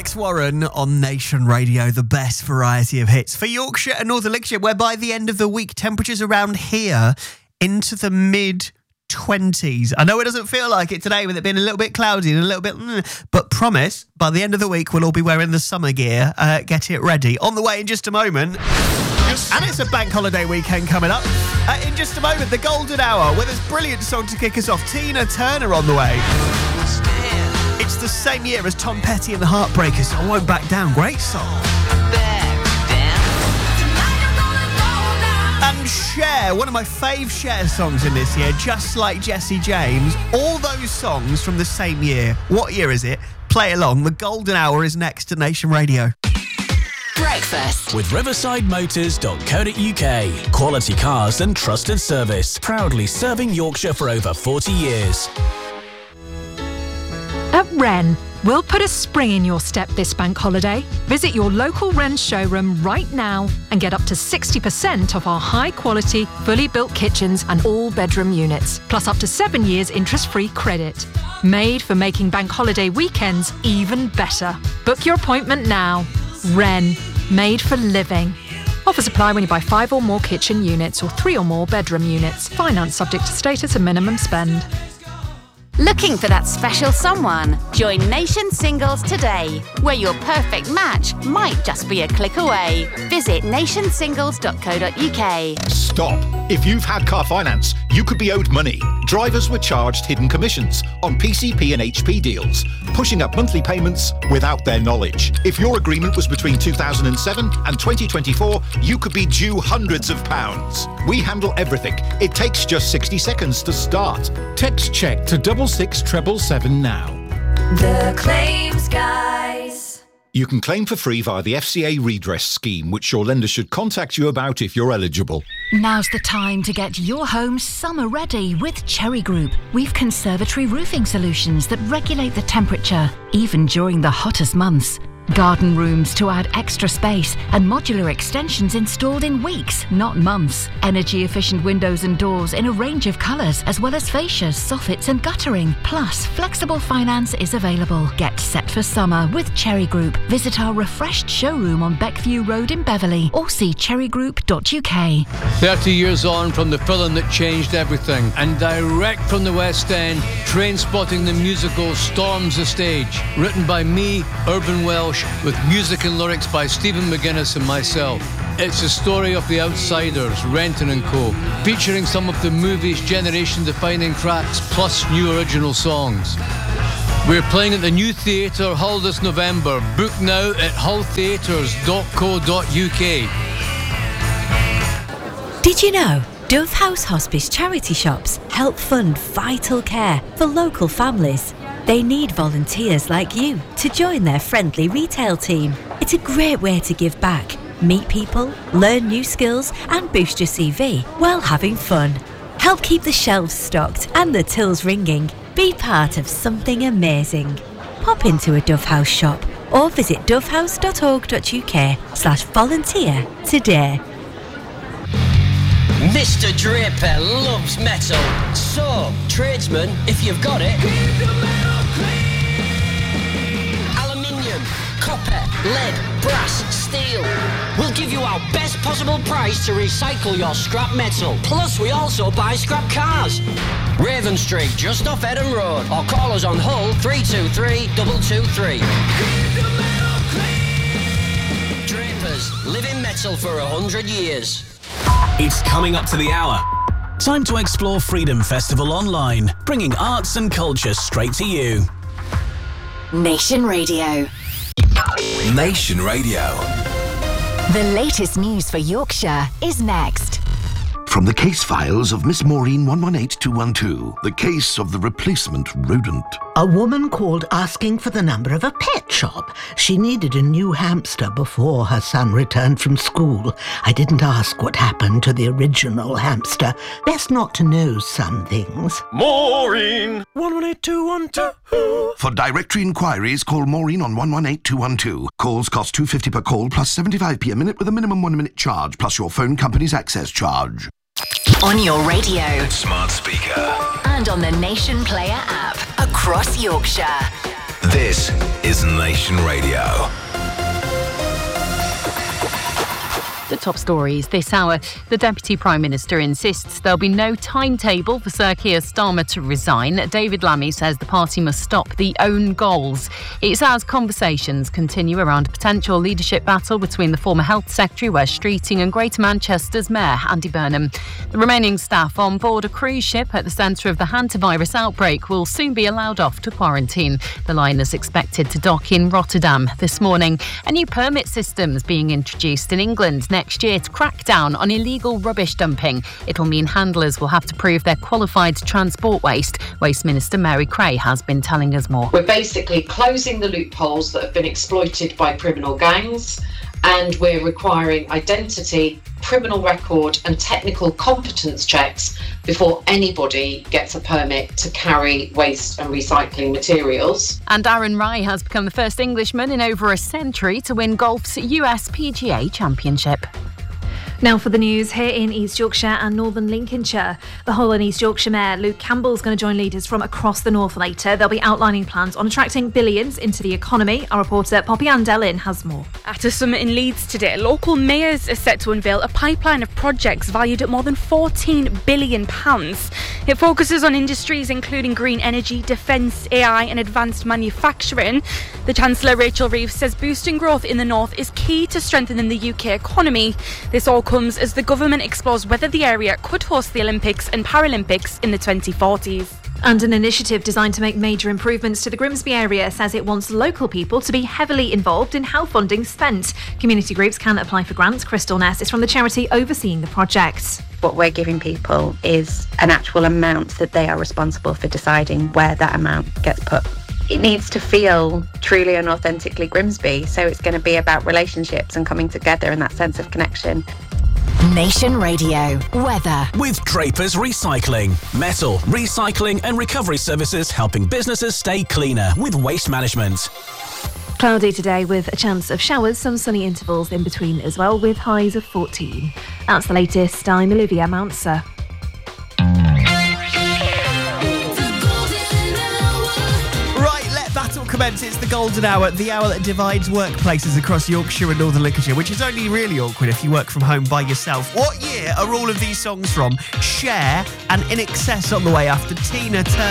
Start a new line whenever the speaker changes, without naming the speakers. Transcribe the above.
Alex Warren on Nation Radio, the best variety of hits for Yorkshire and Northern Lincolnshire, where by the end of the week, temperatures around here into the mid-20s. I know it doesn't feel like it today with it being a little bit cloudy and a little bit... but promise, by the end of the week, we'll all be wearing the summer gear. Get it ready. On the way in just a moment. And it's a bank holiday weekend coming up. In just a moment, the Golden Hour, with this brilliant song to kick us off. Tina Turner on the way. It's the same year as Tom Petty and the Heartbreakers, so I Won't Back Down. Great song. And Cher, one of my fave Cher songs in this year, Just Like Jessie James. All those songs from the same year. What year is it? Play along. The Golden Hour is next to Nation Radio.
Breakfast with riversidemotors.co.uk. Quality cars and trusted service. Proudly serving Yorkshire for over 40 years.
At Wren, we'll put a spring in your step this bank holiday. Visit your local Wren showroom right now and get up to 60% off our high-quality, fully built kitchens and all-bedroom units, plus up to 7 years interest-free credit. Made for making bank holiday weekends even better. Book your appointment now. Wren, made for living. Offers apply when you buy 5 or more kitchen units or 3 or more bedroom units. Finance subject to status and minimum spend.
Looking for that special someone? Join Nation Singles today, where your perfect match might just be a click away. Visit nationsingles.co.uk.
Stop. If you've had car finance, you could be owed money. Drivers were charged hidden commissions on PCP and HP deals, pushing up monthly payments without their knowledge. If your agreement was between 2007 and 2024, you could be due hundreds of pounds. We handle everything. It takes just 60 seconds to start.
Text check to 66777 now.
The Claims Guys.
You can claim for free via the FCA redress scheme, which your lender should contact you about if you're eligible.
Now's the time to get your home summer ready with Cherry Group. We've conservatory roofing solutions that regulate the temperature, even during the hottest months. Garden rooms to add extra space and modular extensions installed in weeks, not months. Energy efficient windows and doors in a range of colours, as well as fascias, soffits and guttering. Plus, flexible finance is available. Get set for summer with Cherry Group. Visit our refreshed showroom on Beckview Road in Beverley or see cherrygroup.uk.
30 years on from the film that changed everything, and direct from the West End, Trainspotting the musical storms the stage. Written by me, Urban Welsh, with music and lyrics by Stephen McGuinness and myself. It's the story of The Outsiders, Renton and Co., featuring some of the movie's generation-defining tracks, plus new original songs. We're playing at the New Theatre, Hull this November. Book now at hulltheatres.co.uk.
Did you know Dove House Hospice charity shops help fund vital care for local families? They need volunteers like you to join their friendly retail team. It's a great way to give back, meet people, learn new skills and boost your CV while having fun. Help keep the shelves stocked and the tills ringing. Be part of something amazing. Pop into a Dove House shop or visit dovehouse.org.uk/volunteer today.
Mr. Draper loves metal. So, tradesman, if you've got it, keep your metal clean. Aluminium, copper, lead, brass, steel. We'll give you our best possible price to recycle your scrap metal. Plus, we also buy scrap cars. Raven Street, just off Eden Road. Or call us on Hull 323 223. Keep your metal clean. Drapers, living metal for 100 years.
It's coming up to the hour. Time to explore Freedom Festival online, bringing arts and culture straight to you.
Nation Radio.
Nation Radio.
The latest news for Yorkshire is next.
From the case files of Miss Maureen 118212, the case of the replacement rodent.
A woman called asking for the number of a pet shop. She needed a new hamster before her son returned from school. I didn't ask what happened to the original hamster. Best not to know some things.
Maureen 118212. For directory inquiries, call Maureen on 118212. Calls cost £2.50 per call plus 75p a minute with a minimum 1 minute charge plus your phone company's access charge.
On your radio,
smart speaker,
and on the Nation Player app across Yorkshire.
This is Nation Radio.
The top stories this hour. The Deputy Prime Minister insists there'll be no timetable for Sir Keir Starmer to resign. David Lammy says the party must stop the own goals. It's as conversations continue around a potential leadership battle between the former Health Secretary, Wes Streeting, and Greater Manchester's Mayor, Andy Burnham. The remaining staff on board a cruise ship at the centre of the hantavirus outbreak will soon be allowed off to quarantine. The line is expected to dock in Rotterdam this morning. A new permit system is being introduced in England next year to crack down on illegal rubbish dumping. It'll mean handlers will have to prove they're qualified to transport waste. Waste Minister Mary Cray has been telling us more.
We're basically closing the loopholes that have been exploited by criminal gangs, and we're requiring identity, criminal record and technical competence checks before anybody gets a permit to carry waste and recycling materials.
And Aaron Rai has become the first Englishman in over a century to win golf's US PGA Championship.
Now for the news here in East Yorkshire and Northern Lincolnshire. The Hull and East Yorkshire Mayor Luke Campbell is going to join leaders from across the north later. They'll be outlining plans on attracting billions into the economy. Our reporter Poppy Ann Dellin has more.
At a summit in Leeds today, local mayors are set to unveil a pipeline of projects valued at more than £14 billion. It focuses on industries including green energy, defence, AI and advanced manufacturing. The Chancellor Rachel Reeves says boosting growth in the north is key to strengthening the UK economy. This all comes as the government explores whether the area could host the Olympics and Paralympics in the 2040s.
And an initiative designed to make major improvements to the Grimsby area says it wants local people to be heavily involved in how funding's spent. Community groups can apply for grants. Crystal Ness is from the charity overseeing the project.
What we're giving people is an actual amount that they are responsible for deciding where that amount gets put. It needs to feel truly and authentically Grimsby, so it's going to be about relationships and coming together and that sense of connection.
Nation Radio weather with Draper's Recycling, metal recycling and recovery services, helping businesses stay cleaner with waste management.
Cloudy today with a chance of showers, some sunny intervals in between as well, with highs of 14. That's the latest. I'm Olivia Mounser.
Battle commence. It's the golden hour, the hour that divides workplaces across Yorkshire and Northern Lincolnshire, which is only really awkward if you work from home by yourself. What year are all of these songs from? Cher and In Excess on the way after Tina Turner.